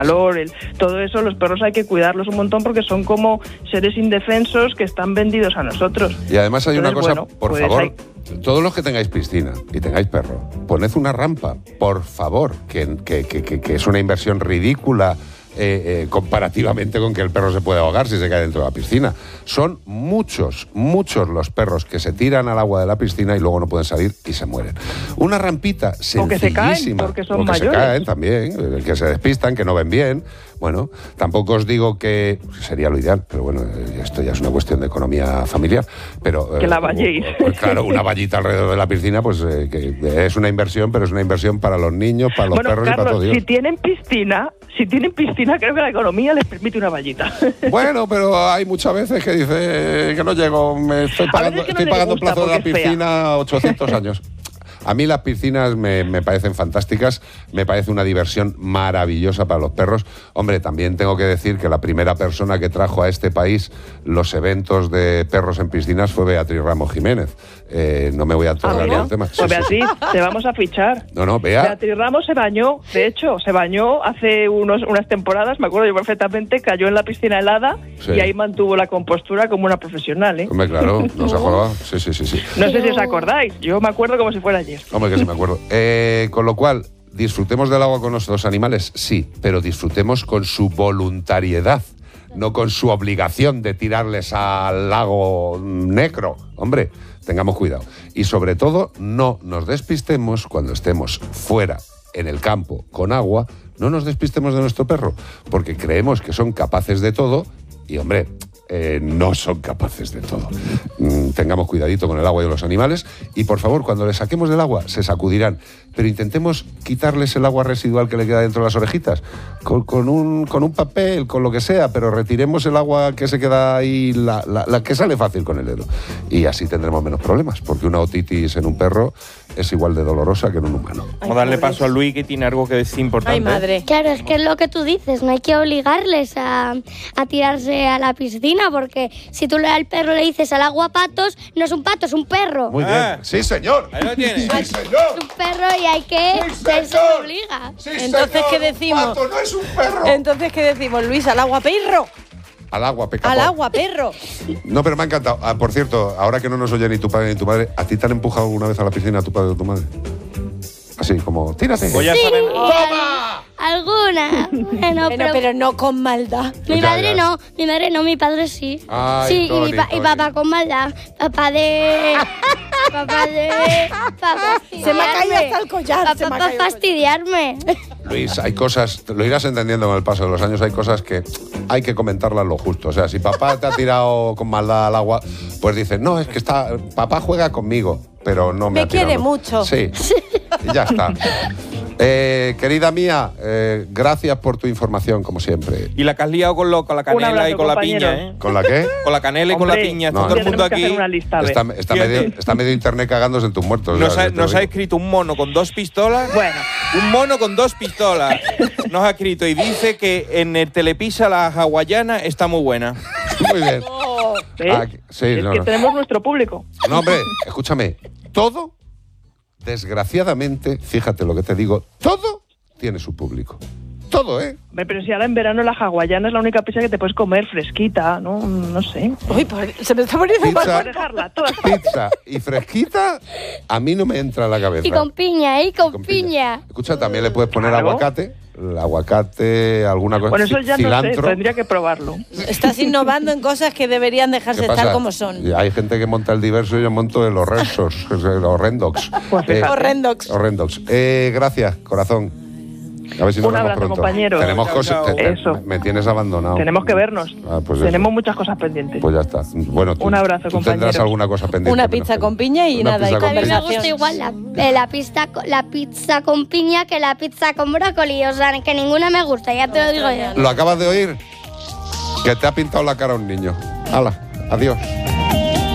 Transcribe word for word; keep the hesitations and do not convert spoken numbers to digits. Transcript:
valor, el, todo eso, los perros hay que cuidarlos un montón porque son como seres indefensos que están vendidos a nosotros. Y además hay Entonces, una cosa, bueno, por pues favor, hay... todos los que tengáis piscina y tengáis perro, poned una rampa, por favor, que, que, que, que es una inversión ridícula eh, eh, comparativamente con que el perro se puede ahogar si se cae dentro de la piscina. Son muchos, muchos los perros que se tiran al agua de la piscina y luego no pueden salir y se mueren. Una rampita sencillísima. O que se caen porque son o que mayores. se caen también, que se despistan, que no ven bien. Bueno, tampoco os digo que sería lo ideal, pero bueno, esto ya es una cuestión de economía familiar. Pero, que eh, la valléis. Pues claro, una vallita alrededor de la piscina, pues eh, que es una inversión, pero es una inversión para los niños, para los bueno, perros Carlos, y para todo Dios. si tienen piscina, si tienen piscina, creo que la economía les permite una vallita. Bueno, pero hay muchas veces que dice que no llego, me estoy pagando, que no estoy pagando gusta plazo de la porque es piscina ochocientos años. A mí las piscinas me, me parecen fantásticas, me parece una diversión maravillosa para los perros. Hombre, también tengo que decir que la primera persona que trajo a este país los eventos de perros en piscinas fue Beatriz Ramos Jiménez. Eh, no me voy a tocar ¿Ah, el tema. Sí, pues sí, Beatriz, sí. te vamos a fichar. No, no, Bea. Beatriz Ramos se bañó, de hecho, se bañó hace unos, unas temporadas, me acuerdo yo perfectamente, cayó en la piscina helada Sí. y ahí mantuvo la compostura como una profesional, ¿eh? Hombre, claro, no se acordaba. Sí, sí, sí, sí. No sé si os acordáis, yo me acuerdo como si fuera ayer. Hombre, que sí me acuerdo. Eh, con lo cual, ¿disfrutemos del agua con nuestros animales? Sí, pero disfrutemos con su voluntariedad, no con su obligación de tirarles al lago negro. Hombre, tengamos cuidado. Y sobre todo, no nos despistemos cuando estemos fuera, en el campo, con agua, no nos despistemos de nuestro perro, porque creemos que son capaces de todo y, hombre, eh, no son capaces de todo. Mm, tengamos cuidadito con el agua y los animales y, por favor, cuando les saquemos del agua, se sacudirán, pero intentemos quitarles el agua residual que le queda dentro de las orejitas, con, con, un, con un papel, con lo que sea, pero retiremos el agua que se queda ahí, la, la, la que sale fácil con el dedo. Y así tendremos menos problemas, porque una otitis en un perro es igual de dolorosa que en un humano. Vamos a darle paso a Luis, que tiene algo que decir importante. Ay, madre. Claro, es que es lo que tú dices, no hay que obligarles a, a tirarse a la piscina, porque si tú le al perro le dices al agua patos, no es un pato, es un perro. Muy bien. Ah. Sí, señor. Ahí lo tienes. Sí, señor. Es un perro y hay que... Sí, se señor. obliga. Sí, Entonces, señor, ¿qué un decimos? pato no es un perro. Entonces, ¿qué decimos, Luis? ¿Al agua, perro? Al agua, pecador. Al agua, perro. No, pero me ha encantado. Ah, por cierto, ahora que no nos oye ni tu padre ni tu madre, ¿a ti te han empujado alguna vez a la piscina tu padre o tu madre? Así, como, tírate. Pues ya Sí, sabemos. ¡Toma! alguna. Bueno, Bueno, pero, pero no con maldad. mi Ya, madre ya. no, mi madre no, mi padre sí. Ay, sí, y, Tony, mi pa- y Tony. papá con maldad. Papá de... papá de... Para Se me ha caído hasta el collar. Papá se me ha para caído el fastidiarme. Luis, hay cosas, lo irás entendiendo con el paso de los años, hay cosas que hay que comentarlas lo justo. O sea, si papá te ha tirado con maldad al agua, pues dices, no, es que está, papá juega conmigo, pero no me, Me ha tirado. quiere mucho. Sí, y ya está. Eh, querida mía, eh, gracias por tu información, como siempre. Y la que has liado con, lo, con la canela abrazo, y con la compañero. piña, ¿eh? ¿Con la qué? Con la canela y con Hombre, la piña. Está no, todo ya el mundo tenemos que aquí. hacer una lista, a ver. Está, está medio, está medio internet cagándose en tus muertos. Nos ya, ha, yo te nos lo ha digo. escrito un mono con dos pistolas. Bueno. Un mono con dos pistolas. Nos ha escrito y dice que en el Telepisa la hawaiana está muy buena. Muy bien. ¿Ves? Ah, sí, es no, que no. tenemos nuestro público. No, hombre, escúchame. Todo, desgraciadamente, fíjate lo que te digo, todo tiene su público. Todo, ¿eh? Hombre, pero si ahora en verano la hawaiana es la única pizza que te puedes comer fresquita, ¿no? No sé. Uy, pues, se me está poniendo Pizza, mal. Puedes dejarla toda. pizza y fresquita, a mí no me entra en la cabeza. Y con piña, ¿eh? Con, Con piña. Escucha, también le puedes poner Claro. aguacate, el aguacate, alguna cosa, Bueno, eso ya no sé, cilantro. tendría que probarlo. Estás innovando en cosas que deberían dejarse ¿Qué pasa? estar como son. Y hay gente que monta el diverso y yo monto el horrendos, el horrendox. Pues Eh, fíjate. Horrendox. horrendox. Eh, gracias, corazón. A ver si nos Un vemos abrazo, pronto. compañeros. Tenemos Chao, cosas. chao. te- te- Eso. Me tienes abandonado. Tenemos que vernos. Ah, pues eso. Tenemos muchas cosas pendientes. Pues ya está. Bueno, tú, Un abrazo, tú tendrás compañeros. alguna cosa pendiente. Una menos pizza que- con piña y Una nada, pizza y con A mí me piña. gusta igual la, eh, la, pizza, co- la pizza con piña que la pizza con brócoli. O sea, que ninguna me gusta, ya te lo digo yo. ¿Lo acabas de oír? Que te ha pintado la cara un niño. Hala, adiós.